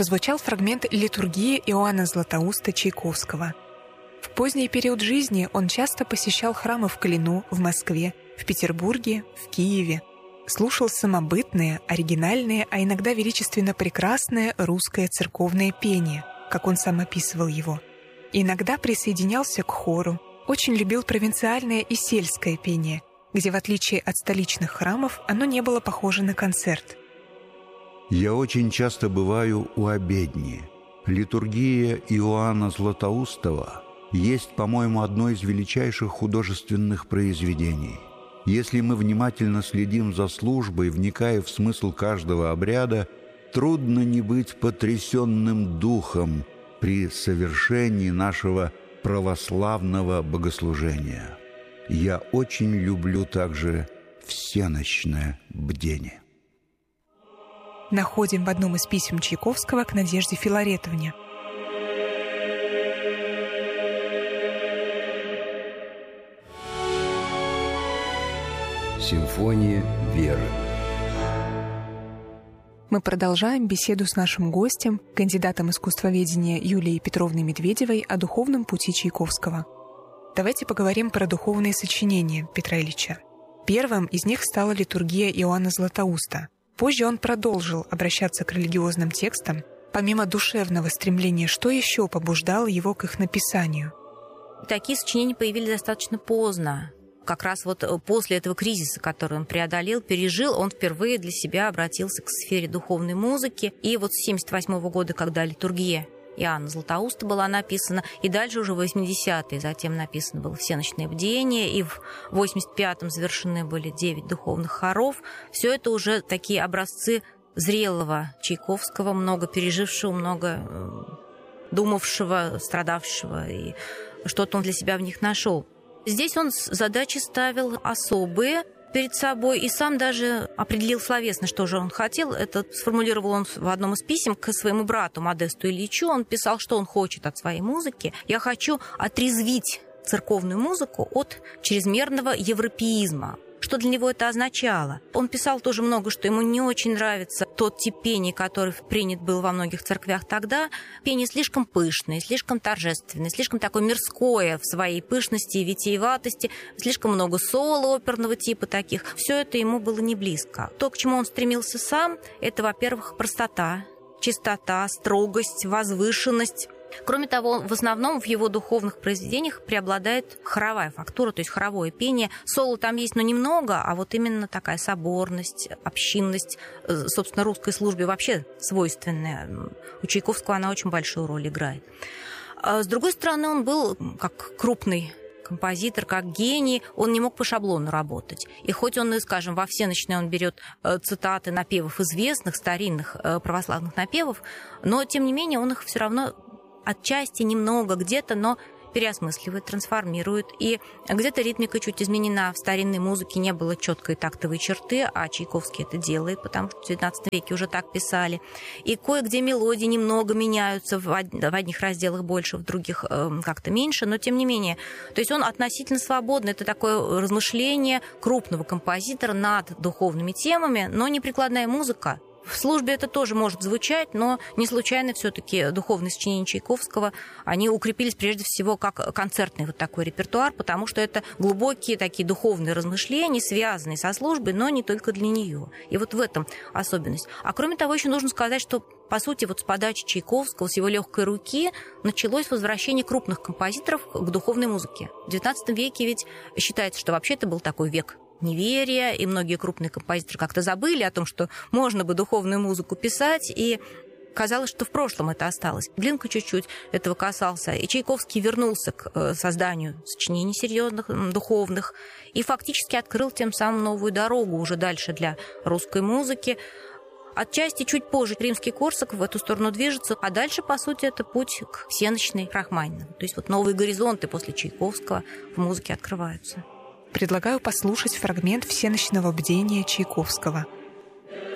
прозвучал фрагмент литургии Иоанна Златоуста Чайковского. В поздний период жизни он часто посещал храмы в Клину, в Москве, в Петербурге, в Киеве. Слушал самобытное, оригинальное, а иногда величественно прекрасное русское церковное пение, как он сам описывал его. Иногда присоединялся к хору, очень любил провинциальное и сельское пение, где, в отличие от столичных храмов, оно не было похоже на концерт. «Я очень часто бываю у обедни. Литургия Иоанна Златоустова есть, по-моему, одно из величайших художественных произведений. Если мы внимательно следим за службой, вникая в смысл каждого обряда, трудно не быть потрясенным духом при совершении нашего православного богослужения. Я очень люблю также всенощное бдение». Находим в одном из писем Чайковского к Надежде Филаретовне. Симфония веры. Мы продолжаем беседу с нашим гостем, кандидатом искусствоведения Юлией Петровной Медведевой о духовном пути Чайковского. Давайте поговорим про духовные сочинения Петра Ильича. Первым из них стала литургия Иоанна Златоуста. Позже он продолжил обращаться к религиозным текстам. Помимо душевного стремления, что еще побуждало его к их написанию? Такие сочинения появились достаточно поздно. Как раз вот после этого кризиса, который он преодолел, пережил, он впервые для себя обратился к сфере духовной музыки. И вот с 1978 года, когда литургия Иоанна Златоуста была написана, и дальше уже в 80-е, затем написано было «Всенощное бдение», и в 85-м завершены были 9 духовных хоров. Все это уже такие образцы зрелого Чайковского, много пережившего, много думавшего, страдавшего, и что-то он для себя в них нашел. Здесь он задачи ставил особые перед собой и сам даже определил словесно, что же он хотел. Это сформулировал он в одном из писем к своему брату Модесту Ильичу. Он писал, что он хочет от своей музыки. «Я хочу отрезвить церковную музыку от чрезмерного европеизма». Что для него это означало? Он писал тоже много, что ему не очень нравится тот тип пения, который принят был во многих церквях тогда. Пение слишком пышное, слишком торжественное, слишком такое мирское в своей пышности и витиеватости, слишком много соло оперного типа таких. Все это ему было не близко. То, к чему он стремился сам, это, во-первых, простота, чистота, строгость, возвышенность. Кроме того, в основном в его духовных произведениях преобладает хоровая фактура, то есть хоровое пение. Соло там есть, но немного, а вот именно такая соборность, общинность, собственно, русской службе вообще свойственная. У Чайковского она очень большую роль играет. С другой стороны, он был как крупный композитор, как гений, он не мог по шаблону работать. И хоть он, скажем, во всенощные он берет цитаты напевов известных, старинных православных напевов, но, тем не менее, он их все равно отчасти немного где-то, но переосмысливает, трансформирует. И где-то ритмика чуть изменена. В старинной музыке не было четкой тактовой черты, а Чайковский это делает, потому что в XIX веке уже так писали. И кое-где мелодии немного меняются, в одних разделах больше, в других как-то меньше, но тем не менее. То есть он относительно свободный. Это такое размышление крупного композитора над духовными темами, но не прикладная музыка. В службе это тоже может звучать, но не случайно все-таки духовные сочинения Чайковского, они укрепились прежде всего как концертный вот такой репертуар, потому что это глубокие такие духовные размышления, связанные со службой, но не только для нее. И вот в этом особенность. А кроме того, еще нужно сказать, что по сути вот с подачи Чайковского, с его легкой руки началось возвращение крупных композиторов к духовной музыке. В XIX веке ведь считается, что вообще это был такой век неверия, и многие крупные композиторы как-то забыли о том, что можно бы духовную музыку писать, и казалось, что в прошлом это осталось. Глинка чуть-чуть этого касался, и Чайковский вернулся к созданию сочинений серьезных, духовных, и фактически открыл тем самым новую дорогу уже дальше для русской музыки. Отчасти чуть позже Римский-Корсаков в эту сторону движется, а дальше, по сути, это путь к всенощной Рахманиновой. То есть вот новые горизонты после Чайковского в музыке открываются. Предлагаю послушать фрагмент всенощного бдения Чайковского.